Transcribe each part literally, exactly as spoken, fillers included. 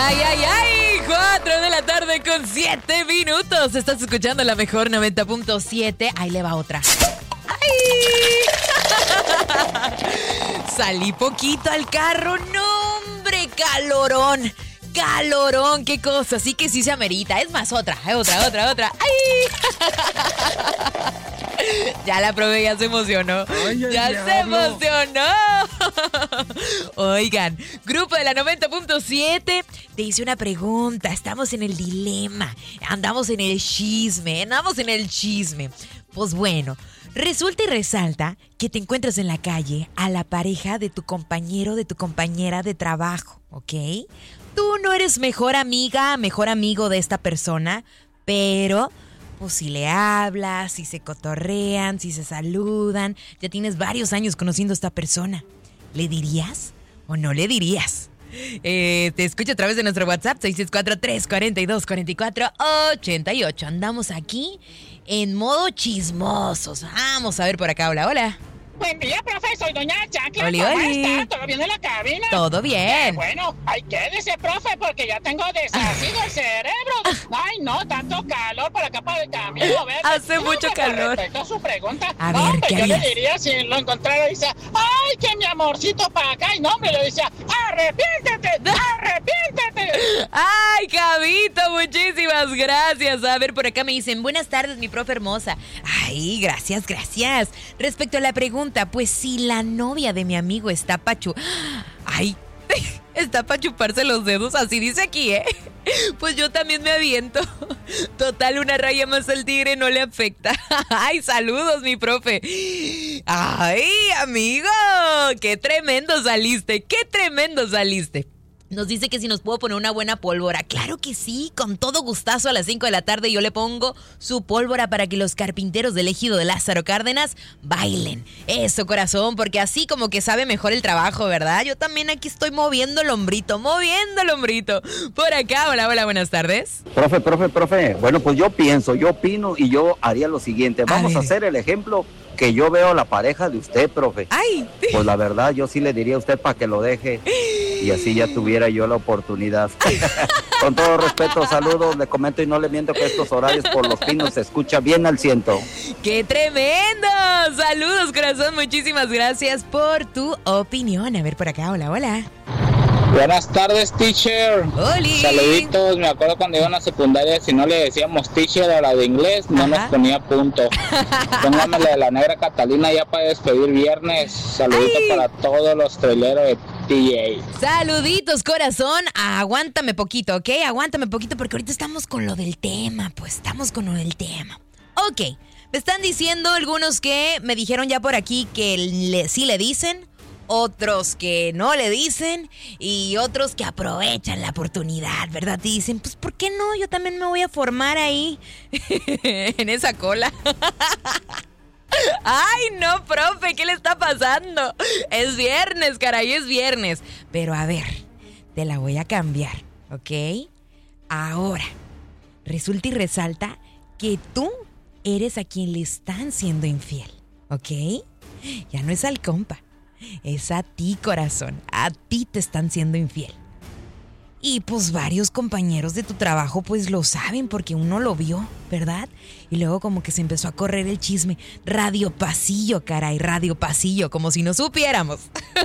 Ay, ay, ay, cuatro de la tarde con siete minutos. Estás escuchando la mejor noventa punto siete. Ahí le va otra. ¡Ay! Salí poquito al carro. No, hombre, calorón. Calorón, qué cosa. Así que sí se amerita. Es más, otra, otra, otra, otra. ¡Ay! Ya la probé, ya se emocionó. Ay, ya se diablo. emocionó. Oigan, grupo de la noventa punto siete, te hice una pregunta. Estamos en el dilema. Andamos en el chisme. Andamos en el chisme. Pues bueno, resulta y resalta que te encuentras en la calle a la pareja de tu compañero, de tu compañera de trabajo, ¿ok? Tú no eres mejor amiga, mejor amigo de esta persona, pero pues si le hablas, si se cotorrean, si se saludan, ya tienes varios años conociendo a esta persona. ¿Le dirías o no le dirías? Eh, te escucho a través de nuestro WhatsApp seis seis cuatro, tres cuatro dos, cuatro cuatro ocho ocho. Andamos aquí en modo chismosos. Vamos a ver por acá. Hola, hola. Buen día, profe, soy doña Chancla. Oli, ¿Cómo oli. está? ¿Todo bien en la cabina? Todo bien. Eh, bueno, ay, quédese, profe, porque ya tengo deshacido el cerebro. Ay, no, tanto calor por acá para el camino. ¿Ves? Hace mucho calor. Respecto a su pregunta, A no, ver, pues ¿qué yo harías? le diría si lo encontrara y dice, ay, que mi amorcito para acá. Y no, hombre, le decía, arrepiéntete, arrepiéntete. Ay, Javito, muchísimas gracias. A ver, por acá me dicen, buenas tardes, mi profe hermosa. Ay, gracias, gracias. Respecto a la pregunta, pues si la novia de mi amigo está pachu... Ay, está para chuparse los dedos, así dice aquí, ¿eh? Pues yo también me aviento. Total, una raya más al tigre no le afecta. Ay, saludos, mi profe. Ay, amigo, qué tremendo saliste, qué tremendo saliste. Nos dice que si nos puedo poner una buena pólvora. Claro que sí, con todo gustazo a las cinco de la tarde yo le pongo su pólvora para que los carpinteros del ejido de Lázaro Cárdenas bailen. Eso, corazón, porque así como que sabe mejor el trabajo, ¿verdad? Yo también aquí estoy moviendo el hombrito, moviendo el hombrito. Por acá, hola, hola, buenas tardes. Profe, profe, profe. Bueno, pues yo pienso, yo opino y yo haría lo siguiente. Vamos a, a hacer el ejemplo que yo veo a la pareja de usted, profe. ¡Ay! Pues la verdad, yo sí le diría a usted para que lo deje y así ya tuviera yo la oportunidad. Con todo respeto, saludos, le comento y no le miento que estos horarios por Los Pinos se escucha bien al ciento. ¡Qué tremendo! Saludos, corazón, muchísimas gracias por tu opinión. A ver por acá, hola, hola. Buenas tardes, teacher. ¡Holi! Saluditos, me acuerdo cuando iba a la secundaria, si no le decíamos teacher a la de inglés, no Ajá. nos ponía punto. Póngamele de la negra Catalina ya para despedir viernes. Saluditos Ay. para todos los traileros de T J. Saluditos, corazón. Aguántame poquito, ¿ok? Aguántame poquito porque ahorita estamos con lo del tema, pues estamos con lo del tema. Ok, me están diciendo algunos que me dijeron ya por aquí que le, sí le dicen, otros que no le dicen y otros que aprovechan la oportunidad, ¿verdad? Y dicen, pues ¿por qué no? Yo también me voy a formar ahí en esa cola. Ay, no, profe, ¿qué le está pasando? Es viernes, caray, es viernes. Pero a ver, te la voy a cambiar, ¿ok? Ahora, resulta y resalta que tú eres a quien le están siendo infiel, ¿ok? Ya no es al compa. Es a ti, corazón. A ti te están siendo infiel. Y pues varios compañeros de tu trabajo pues lo saben porque uno lo vio, ¿verdad? Y luego como que se empezó a correr el chisme. Radio pasillo, caray, radio pasillo, como si no supiéramos.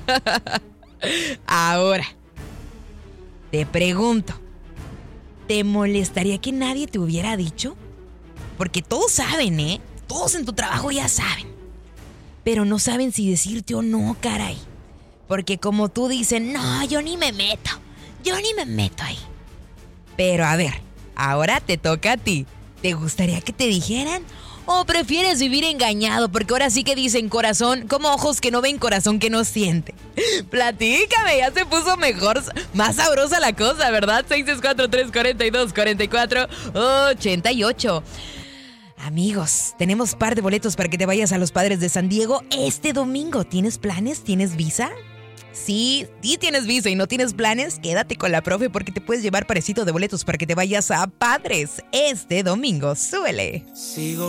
Ahora, te pregunto, ¿te molestaría que nadie te hubiera dicho? Porque todos saben, ¿eh? Todos en tu trabajo ya saben. Pero no saben si decirte o no, caray. Porque como tú dices, no, yo ni me meto. Yo ni me meto ahí. Pero a ver, ahora te toca a ti. ¿Te gustaría que te dijeran? ¿O prefieres vivir engañado? Porque ahora sí que dicen corazón, como ojos que no ven, corazón que no siente. Platícame, ya se puso mejor, más sabrosa la cosa, ¿verdad? seis seis cuatro, tres cuatro dos, cuatro cuatro ocho ocho. Amigos, tenemos par de boletos para que te vayas a Los Padres de San Diego este domingo. ¿Tienes planes? ¿Tienes visa? Sí, sí tienes visa y no tienes planes, quédate con la profe porque te puedes llevar parecito de boletos para que te vayas a Padres este domingo. Súbele. Sigo